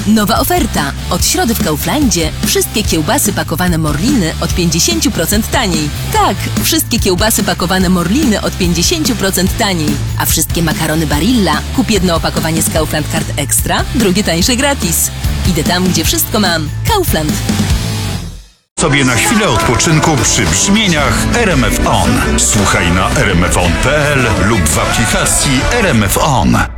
Nowa oferta. Od środy w Kauflandzie wszystkie kiełbasy pakowane Morliny od 50% taniej. Tak, wszystkie kiełbasy pakowane Morliny od 50% taniej. A wszystkie makarony Barilla kup jedno opakowanie z Kaufland Card Extra, drugie tańsze gratis. Idę tam, gdzie wszystko mam. Kaufland. Sobie na chwilę odpoczynku przy brzmieniach RMF On. Słuchaj na rmfon.pl lub w aplikacji RMF On.